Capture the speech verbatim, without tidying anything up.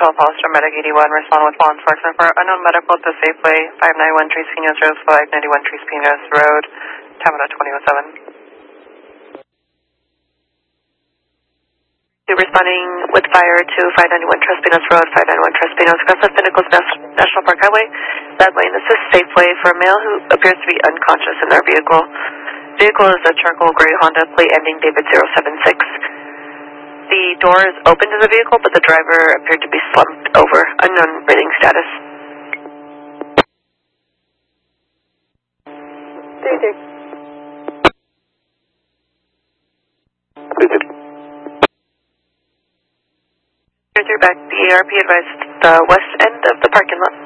twelve Hollister Medic eighty-one, respond with law enforcement for unknown medical to Safeway, five ninety-one Tres Pinos Road, five ninety-one Tres Pinos Road, Tamina twenty oh seven. Responding with fire to five ninety-one Tres Pinos Road, five ninety-one Tres Pinos, across the Pinnacles National Park Highway. That lane assist Safeway for a male who appears to be unconscious in their vehicle. Vehicle is a charcoal gray Honda, plate ending David zero seven six. The door is open to the vehicle, but the driver appeared to be slumped over. Unknown breathing status. three six. Through back, the A R P advised the west end of the parking lot.